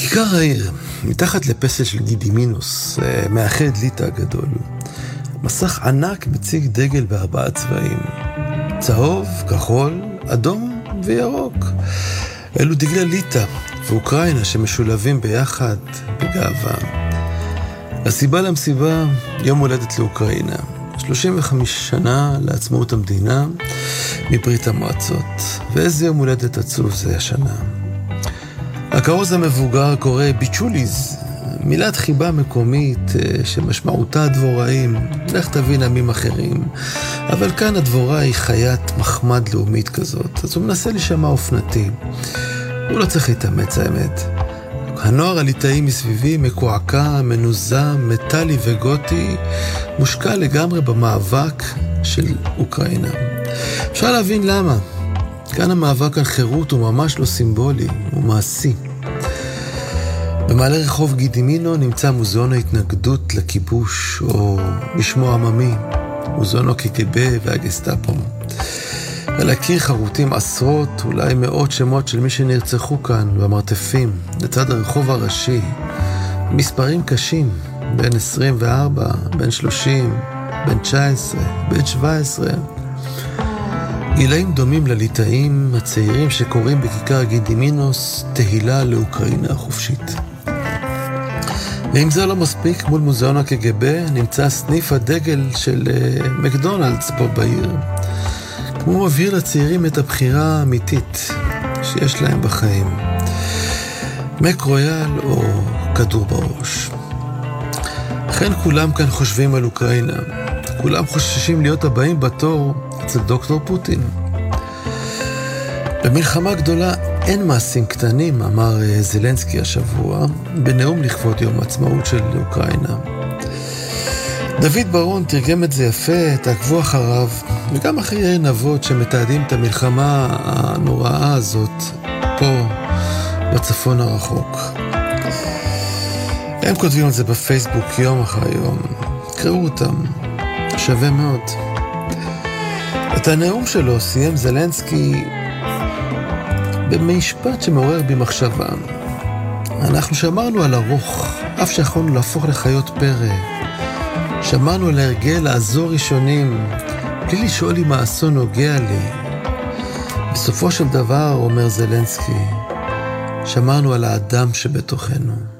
בכיכר העיר, מתחת לפסל של גידימינוס, מאחד ליטא הגדול, מסך ענק מציג דגל ב4 צבעים. צהוב, כחול, אדום וירוק. אלו דגלי ליטא ואוקראינה שמשולבים ביחד בגאווה. הסיבה למסיבה, יום הולדת לאוקראינה. 35 שנה לעצמאות המדינה מברית המועצות. ואיזה יום הולדת עצוב זה השנה. הכרוז המבוגר קורא ביצ'וליז, מילת חיבה מקומית שמשמעותה דבוראים, לך תבין עמים אחרים, אבל כאן הדבורה היא חיית מחמד לאומית כזאת, אז הוא מנסה לשמע אופנתי. הוא לא צריך להתאמץ האמת. הנוער הליטאי מסביבי מקועקע, מנוזה, מטלי וגותי, מושקע לגמרי במאבק של אוקראינה. אפשר להבין למה. כאן המאבק על חירות הוא ממש לא סימבולי, הוא מעשי. במעלה רחוב גידימינו נמצא מוזיאון ההתנגדות לכיבוש, או בשמו עממי, מוזיאון הקג"ב והגסטאפו. על הקיר חרוטים עשרות, אולי מאות שמות של מי שנרצחו כאן במרתפים, לצד הרחוב הראשי. מספרים קשים, בין 24, בין 30, בין 19, בין 17. גילאים דומים לליטאים הצעירים שקוראים בכיכר גידימינוס תהילה לאוקראינה החופשית. ואם זה לא מספיק, מול מוזיאון הקג"ב נמצא סניף הדגל של מקדונלדס פה בעיר. כמו מבהיר לצעירים את הבחירה האמיתית שיש להם בחיים. מק רויאל או כדור בראש. לכן כולם כאן חושבים על אוקראינה. כולם חוששים להיות הבאים בתור אצל דוקטור פוטין. במלחמה גדולה אין מעשים קטנים, אמר זלנסקי השבוע, בנאום לכבוד יום העצמאות של אוקראינה. דוד ברון תרגם את זה יפה, תעקבו אחריו, וגם אחרי יאיר נבות שמתעדים את המלחמה הנוראה הזאת פה בצפון הרחוק. הם כותבים על זה בפייסבוק יום אחרי יום. קראו אותם, שווה מאוד. את הנאום שלו סיים זלנסקי במשפט שמעורר בי מחשבה. אנחנו שמרנו על הרוח, אף שיכולנו להפוך לחיות פרא. שמרנו על הרגל לעזור ראשונים, בלי לשאול אם האסון נוגע לי. בסופו של דבר, אומר זלנסקי, שמרנו על האדם שבתוכנו.